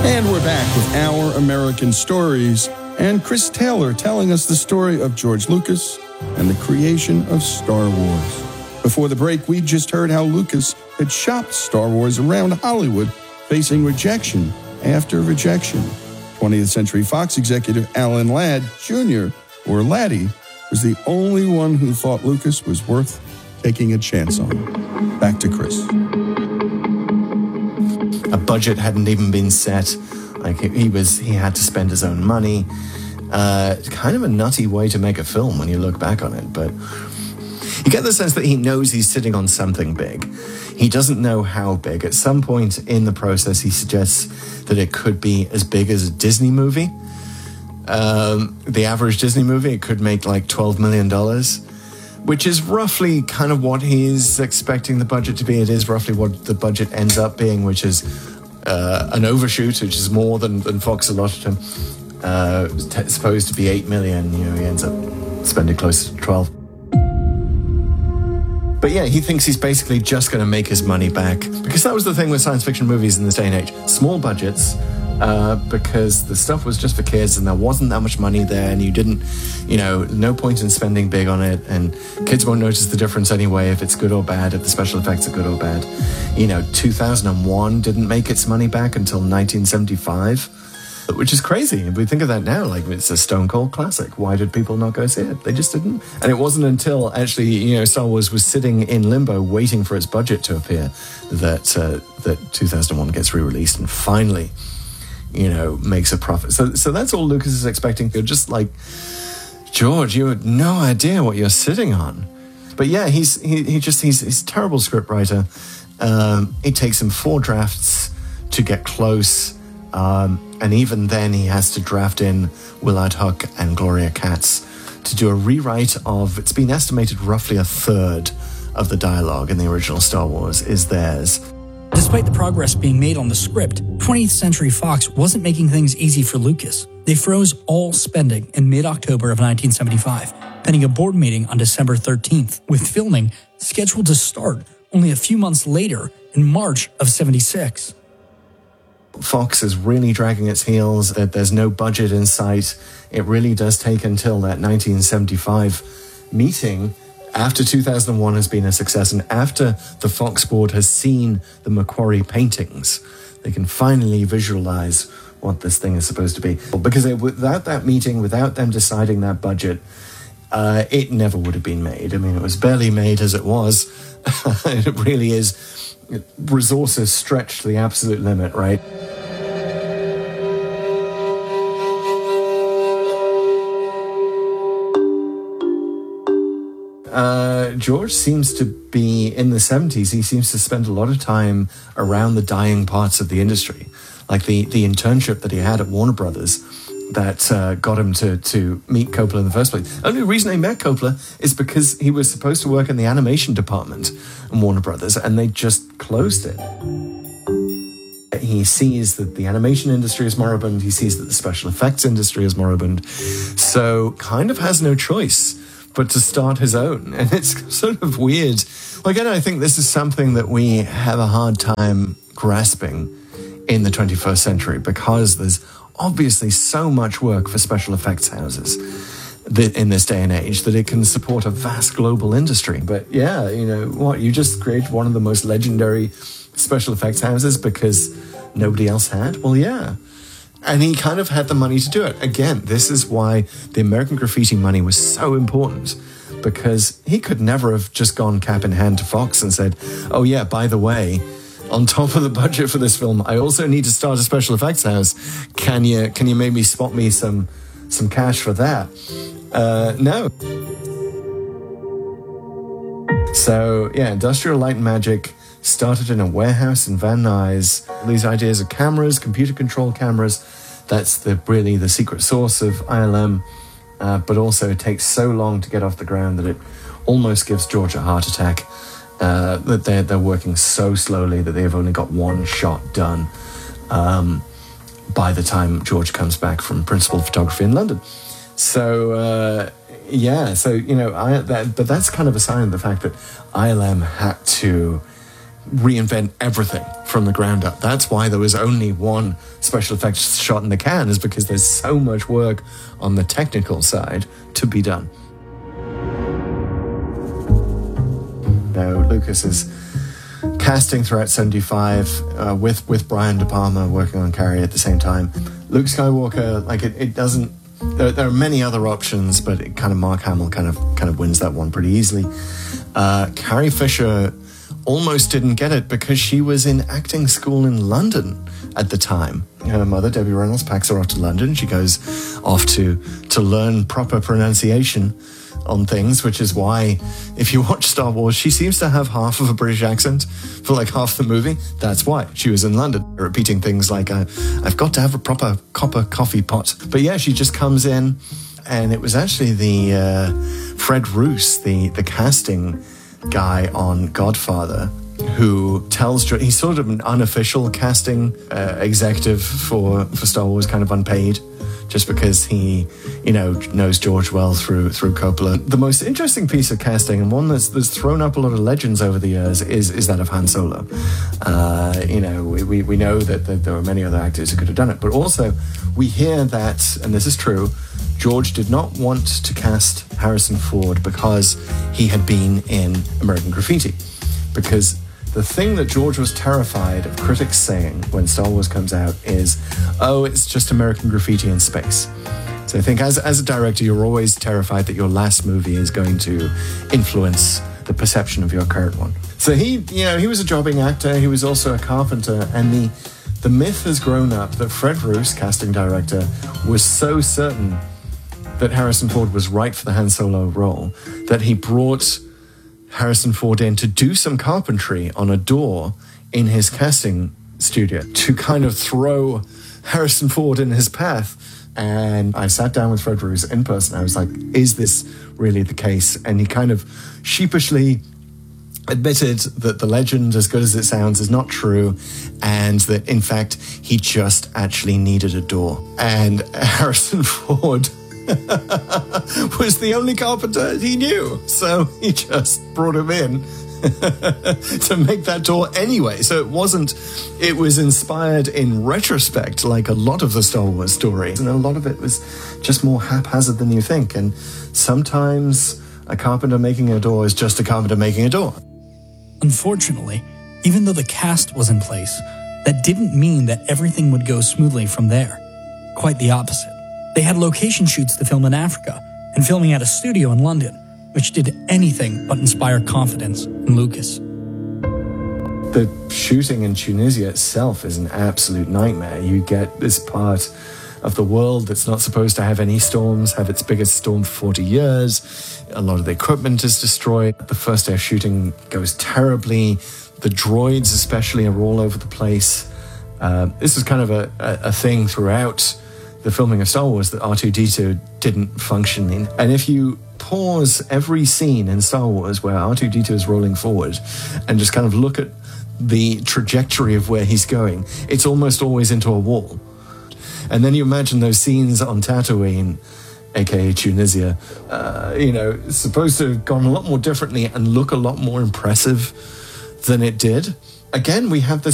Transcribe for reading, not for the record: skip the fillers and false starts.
And we're back with Our American Stories and Chris Taylor telling us the story of George Lucas and the creation of Star Wars. Before the break, we just heard how Lucas had shopped Star Wars around Hollywood, facing rejection after rejection. 20th Century Fox executive Alan Ladd Jr., or Laddie, was the only one who thought Lucas was worth taking a chance on. Back to Chris. A budget hadn't even been set. Like he had to spend his own money. Kind of a nutty way to make a film when you look back on it, but you get the sense that he knows he's sitting on something big. He doesn't know how big. At some point in the process, he suggests that it could be as big as a Disney movie. The average Disney movie, it could make like $12 million, which is roughly kind of what he's expecting the budget to be. It is roughly what the budget ends up being, which is an overshoot, which is more than Fox allotted him. It's supposed to be $8 million. You know, he ends up spending close to 12. But yeah, he thinks he's basically just going to make his money back, because that was the thing with science fiction movies in this day and age. Small budgets, because the stuff was just for kids and there wasn't that much money there, and you didn't, no point in spending big on it, and kids won't notice the difference anyway if it's good or bad, if the special effects are good or bad. 2001 didn't make its money back until 1975. Which is crazy. If we think of that now, like it's a stone cold classic. Why did people not go see it? They just didn't. And it wasn't until actually, Star Wars was sitting in limbo waiting for its budget to appear that 2001 gets re-released and finally, makes a profit. So that's all Lucas is expecting. They're just like, George, you had no idea what you're sitting on. But yeah, he's a terrible scriptwriter. It takes him 4 drafts to get close. And even then, he has to draft in Willard Huck and Gloria Katz to do a rewrite of, it's been estimated roughly a third of the dialogue in the original Star Wars is theirs. Despite the progress being made on the script, 20th Century Fox wasn't making things easy for Lucas. They froze all spending in mid-October of 1975, pending a board meeting on December 13th, with filming scheduled to start only a few months later in March of 76. Fox is really dragging its heels, that there's no budget in sight. It really does take until that 1975 meeting, after 2001 has been a success and after the Fox board has seen the Macquarie paintings, they can finally visualize what this thing is supposed to be. Because without that meeting, without them deciding that budget, it never would have been made. I mean, it was barely made as it was. It really is resources stretched to the absolute limit, right? George seems to be, in the 70s, he seems to spend a lot of time around the dying parts of the industry. Like the internship that he had at Warner Brothers that got him to meet Coppola in the first place. The only reason he met Coppola is because he was supposed to work in the animation department in Warner Brothers, and they just closed it. He sees that the animation industry is moribund. He sees that the special effects industry is moribund. So kind of has no choice but to start his own. And it's sort of weird. Well, again, I think this is something that we have a hard time grasping in the 21st century, because there's obviously so much work for special effects houses in this day and age that it can support a vast global industry. But yeah, you just create one of the most legendary special effects houses because nobody else had? Well, yeah. And he kind of had the money to do it. Again, this is why the American Graffiti money was so important, because he could never have just gone cap in hand to Fox and said, oh yeah, by the way, on top of the budget for this film, I also need to start a special effects house. Can you maybe spot me some cash for that? No. So yeah, Industrial Light and Magic started in a warehouse in Van Nuys. These ideas of cameras, computer control cameras, that's really the secret sauce of ILM. But also it takes so long to get off the ground that it almost gives George a heart attack. That they're working so slowly that they've only got one shot done by the time George comes back from principal photography in London. So but that's kind of a sign of the fact that ILM had to reinvent everything from the ground up. That's why there was only one special effects shot in the can, is because there's so much work on the technical side to be done. Now, Lucas is casting throughout 75 with Brian De Palma working on Carrie at the same time. Luke Skywalker, like it doesn't. There are many other options, but it kind of Mark Hamill kind of wins that one pretty easily. Carrie Fisher almost didn't get it because she was in acting school in London at the time. Her mother, Debbie Reynolds, packs her off to London. She goes off to learn proper pronunciation on things, which is why if you watch Star Wars, she seems to have half of a British accent for like half the movie. That's why she was in London, repeating things like, I've got to have a proper copper coffee pot. But yeah, she just comes in, and it was actually the Fred Roos, the casting guy on Godfather, who tells, he's sort of an unofficial casting executive for Star Wars, kind of unpaid, just because he, knows George well through Coppola. The most interesting piece of casting, and one that's thrown up a lot of legends over the years, is that of Han Solo. We know that there were many other actors who could have done it, but also we hear that, and this is true, George did not want to cast Harrison Ford because he had been in American Graffiti. Because the thing that George was terrified of critics saying when Star Wars comes out is, oh, it's just American Graffiti in space. So I think as a director, you're always terrified that your last movie is going to influence the perception of your current one. So he was a jobbing actor. He was also a carpenter. And the myth has grown up that Fred Roos, casting director, was so certain that Harrison Ford was right for the Han Solo role that he brought Harrison Ford in to do some carpentry on a door in his casting studio to kind of throw Harrison Ford in his path. And I sat down with Fred Roos in person. I was like, is this really the case? And he kind of sheepishly admitted that the legend, as good as it sounds, is not true, and that, in fact, he just actually needed a door. And Harrison Ford was the only carpenter he knew, so he just brought him in to make that door anyway. So it was inspired in retrospect, like a lot of the Star Wars stories, and a lot of it was just more haphazard than you think. And sometimes a carpenter making a door is just a carpenter making a door. Unfortunately, even though the cast was in place, that didn't mean that everything would go smoothly from there. Quite the opposite. They had location shoots to film in Africa and filming at a studio in London, which did anything but inspire confidence in Lucas. The shooting in Tunisia itself is an absolute nightmare. You get this part of the world that's not supposed to have any storms, have its biggest storm for 40 years. A lot of the equipment is destroyed. The first day of shooting goes terribly. The droids especially are all over the place. This is kind of a thing throughout the filming of Star Wars, that R2-D2 didn't function in. And if you pause every scene in Star Wars where R2-D2 is rolling forward and just kind of look at the trajectory of where he's going, it's almost always into a wall. And then you imagine those scenes on Tatooine, aka Tunisia, supposed to have gone a lot more differently and look a lot more impressive than it did. Again, we have the